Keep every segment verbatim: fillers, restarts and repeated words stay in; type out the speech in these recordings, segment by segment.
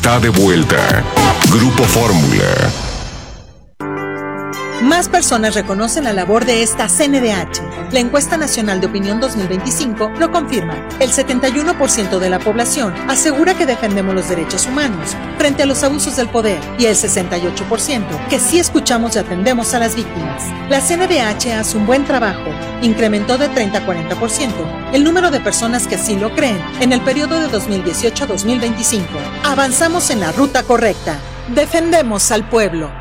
Está de vuelta. Grupo Fórmula. Más personas reconocen la labor de esta C N D H. La Encuesta Nacional de Opinión dos mil veinticinco lo confirma. El setenta y uno por ciento de la población asegura que defendemos los derechos humanos frente a los abusos del poder y el sesenta y ocho por ciento que sí escuchamos y atendemos a las víctimas. La C N D H hace un buen trabajo. Incrementó de treinta a cuarenta por ciento el número de personas que así lo creen en el periodo de dos mil dieciocho a dos mil veinticinco. Avanzamos en la ruta correcta. Defendemos al pueblo.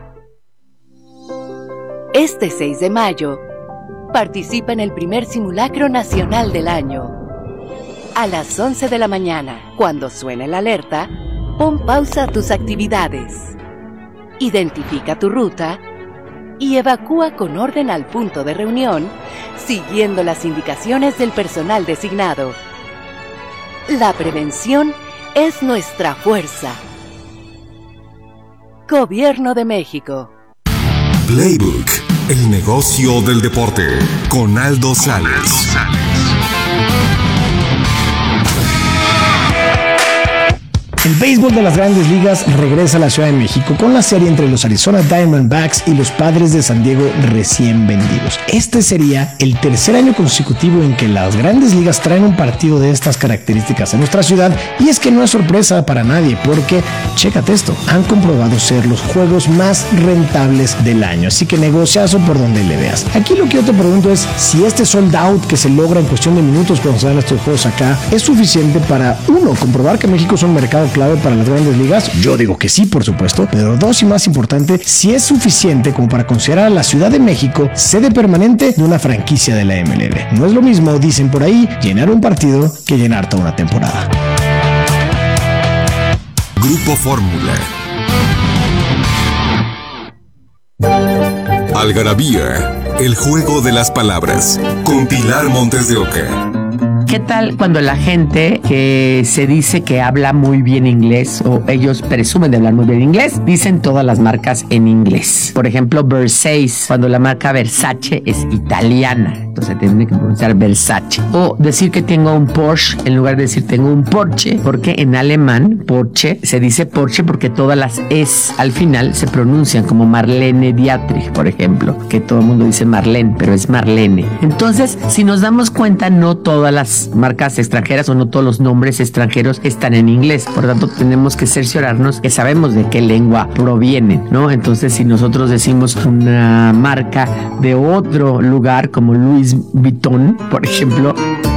Este seis de mayo, participa en el primer simulacro nacional del año. A las once de la mañana, cuando suene la alerta, pon pausa a tus actividades. Identifica tu ruta y evacúa con orden al punto de reunión, siguiendo las indicaciones del personal designado. La prevención es nuestra fuerza. Gobierno de México. Playbook, el negocio del deporte, con Aldo Sales. El béisbol de las Grandes Ligas regresa a la Ciudad de México con la serie entre los Arizona Diamondbacks y los Padres de San Diego recién vendidos. Este sería el tercer año consecutivo en que las Grandes Ligas traen un partido de estas características a nuestra ciudad, y es que no es sorpresa para nadie porque, chécate esto, han comprobado ser los juegos más rentables del año, así que negociazo por donde le veas. Aquí lo que yo te pregunto es si este sold out que se logra en cuestión de minutos cuando se dan estos juegos acá es suficiente para, uno, comprobar que México es un mercado clave para las Grandes Ligas. Yo digo que sí, por supuesto, pero dos, y más importante, si es suficiente como para considerar a la Ciudad de México sede permanente de una franquicia de la M L B. No es lo mismo, dicen por ahí, llenar un partido que llenar toda una temporada. Grupo Fórmula. Algarabía, el juego de las palabras, con Pilar Montes de Oca. ¿Qué tal cuando la gente que se dice que habla muy bien inglés, o ellos presumen de hablar muy bien inglés, dicen todas las marcas en inglés? Por ejemplo, Versace, cuando la marca Versace es italiana, entonces tiene que pronunciar Versace. O decir que tengo un Porsche en lugar de decir tengo un Porsche, porque en alemán Porsche se dice Porsche porque todas las es al final se pronuncian como Marlene Dietrich, por ejemplo, que todo el mundo dice Marlene, pero es Marlene. Entonces, si nos damos cuenta, no todas las marcas extranjeras o no todos los nombres extranjeros están en inglés. Por lo tanto, tenemos que cerciorarnos que sabemos de qué lengua provienen, ¿no? Entonces, si nosotros decimos una marca de otro lugar como Louis Vuitton, por ejemplo.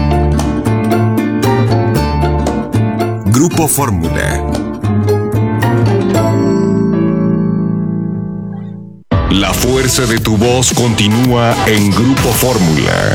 Grupo Fórmula. La fuerza de tu voz continúa en Grupo Fórmula.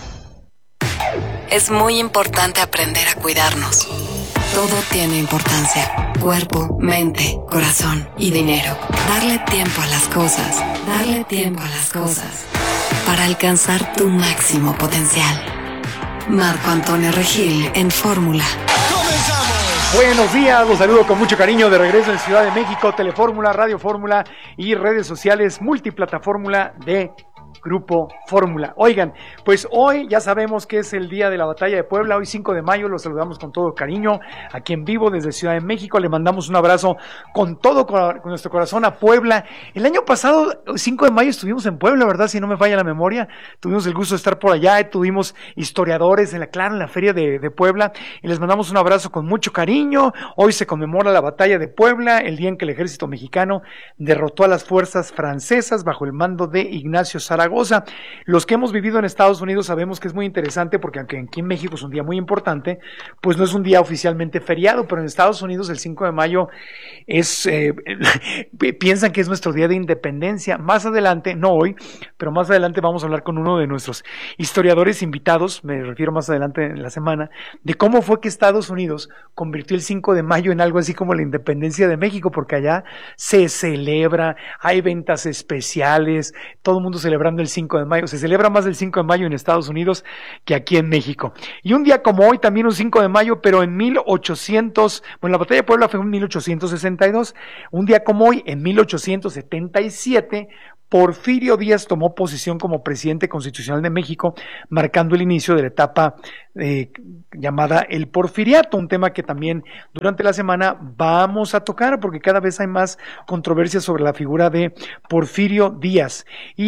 Es muy importante aprender a cuidarnos. Todo tiene importancia. Cuerpo, mente, corazón y dinero. Darle tiempo a las cosas. Darle tiempo a las cosas. Para alcanzar tu máximo potencial. Marco Antonio Regil en Fórmula. ¡Comenzamos! Buenos días, los saludo con mucho cariño de regreso en Ciudad de México, Telefórmula, Radio Fórmula y redes sociales multiplataformula de Grupo Fórmula. Oigan, pues hoy ya sabemos que es el día de la batalla de Puebla, hoy cinco de mayo, los saludamos con todo cariño, aquí en vivo desde Ciudad de México, le mandamos un abrazo con todo, con nuestro corazón a Puebla. El año pasado, cinco de mayo, estuvimos en Puebla, ¿verdad? Si no me falla la memoria, tuvimos el gusto de estar por allá, tuvimos historiadores en la, claro, en la feria de, de Puebla, y les mandamos un abrazo con mucho cariño. Hoy se conmemora la batalla de Puebla, el día en que el ejército mexicano derrotó a las fuerzas francesas bajo el mando de Ignacio Zaragoza. Los que hemos vivido en Estados Unidos sabemos que es muy interesante porque aunque aquí en México es un día muy importante, pues no es un día oficialmente feriado, pero en Estados Unidos el cinco de mayo es, eh, piensan que es nuestro día de independencia. Más adelante, no hoy, pero más adelante vamos a hablar con uno de nuestros historiadores invitados, me refiero más adelante en la semana, de cómo fue que Estados Unidos convirtió el cinco de mayo en algo así como la independencia de México, porque allá se celebra, hay ventas especiales, todo el mundo celebrando el cinco de mayo, se celebra más el cinco de mayo en Estados Unidos que aquí en México. Y un día como hoy, también un cinco de mayo, pero en mil ochocientos, bueno, la batalla de Puebla fue en mil ochocientos sesenta y dos, un día como hoy, en mil ochocientos setenta y siete, Porfirio Díaz tomó posesión como presidente constitucional de México, marcando el inicio de la etapa eh, llamada el Porfiriato, un tema que también durante la semana vamos a tocar porque cada vez hay más controversia sobre la figura de Porfirio Díaz.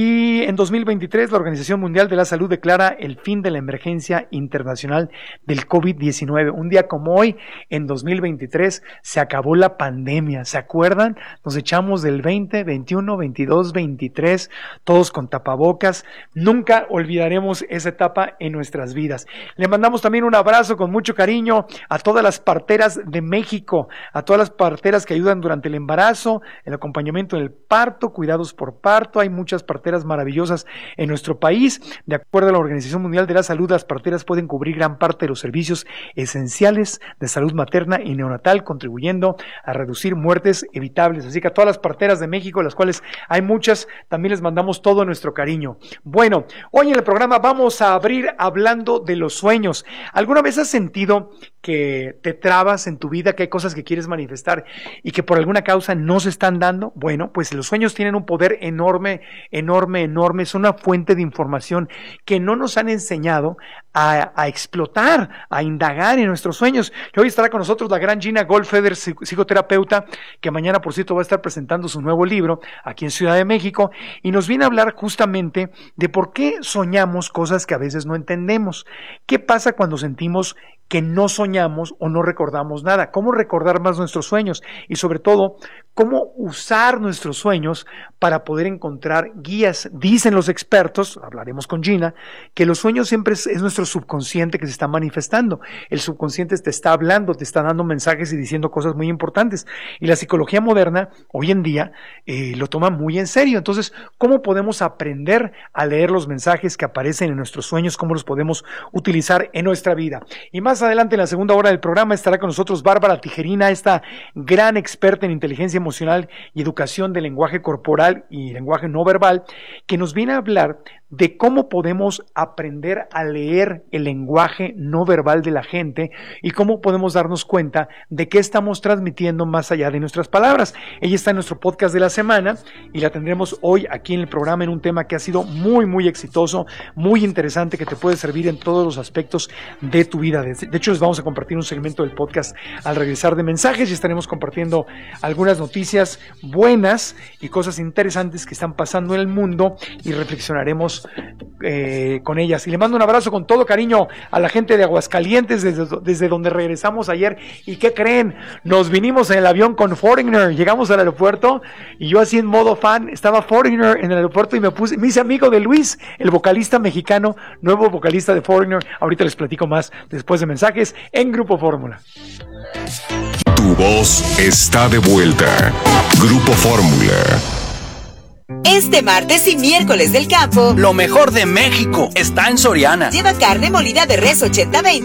Y en dos mil veintitrés la Organización Mundial de la Salud declara el fin de la emergencia internacional del COVID diecinueve. Un día como hoy, en dos mil veintitrés, se acabó la pandemia. ¿Se acuerdan? Nos echamos del veinte, veintiuno, veintidós, veintitrés, todos con tapabocas. Nunca olvidaremos esa etapa en nuestras vidas. Le mandamos también un abrazo con mucho cariño a todas las parteras de México, a todas las parteras que ayudan durante el embarazo, el acompañamiento en el parto, cuidados por parto. Hay muchas parteras maravillosas en nuestro país. De acuerdo a la Organización Mundial de la Salud, las parteras pueden cubrir gran parte de los servicios esenciales de salud materna y neonatal, contribuyendo a reducir muertes evitables. Así que a todas las parteras de México, las cuales hay muchas, también les mandamos todo nuestro cariño. Bueno, hoy en el programa vamos a abrir hablando de los sueños. ¿Alguna vez has sentido que te trabas en tu vida, que hay cosas que quieres manifestar y que por alguna causa no se están dando? Bueno, pues los sueños tienen un poder enorme, enorme, enorme. Son una fuente de información que no nos han enseñado a, a explotar, a indagar en nuestros sueños. Y hoy estará con nosotros la gran Gina Goldfeder, psicoterapeuta, que mañana, por cierto, va a estar presentando su nuevo libro aquí en Ciudad de México, y nos viene a hablar justamente de por qué soñamos cosas que a veces no entendemos. ¿Qué pasa cuando sentimos que no soñamos o no recordamos nada? ¿Cómo recordar más nuestros sueños? Y sobre todo, ¿cómo usar nuestros sueños para poder encontrar guías? Dicen los expertos, hablaremos con Gina, que los sueños siempre es, es nuestro subconsciente que se está manifestando. El subconsciente te está hablando, te está dando mensajes y diciendo cosas muy importantes. Y la psicología moderna, hoy en día, eh, lo toma muy en serio. Entonces, ¿cómo podemos aprender a leer los mensajes que aparecen en nuestros sueños? ¿Cómo los podemos utilizar en nuestra vida? Y más adelante, en la segunda hora del programa, estará con nosotros Bárbara Tijerina, esta gran experta en inteligencia emocional y educación del lenguaje corporal y lenguaje no verbal, que nos viene a hablar de cómo podemos aprender a leer el lenguaje no verbal de la gente y cómo podemos darnos cuenta de qué estamos transmitiendo más allá de nuestras palabras. Ella está en nuestro podcast de la semana y la tendremos hoy aquí en el programa en un tema que ha sido muy, muy exitoso, muy interesante, que te puede servir en todos los aspectos de tu vida. De hecho, les vamos a compartir un segmento del podcast al regresar de mensajes y estaremos compartiendo algunas noticias buenas y cosas interesantes que están pasando en el mundo y reflexionaremos Eh, con ellas. Y le mando un abrazo con todo cariño a la gente de Aguascalientes, desde, desde donde regresamos ayer. ¿Y qué creen? Nos vinimos en el avión con Foreigner, llegamos al aeropuerto y yo así en modo fan, estaba Foreigner en el aeropuerto y me puse, me hice amigo de Luis, el vocalista mexicano, nuevo vocalista de Foreigner. Ahorita les platico más después de mensajes en Grupo Fórmula. Tu voz está de vuelta. Grupo Fórmula. Este martes y miércoles del campo, lo mejor de México está en Soriana. Lleva carne molida de res ochenta veinte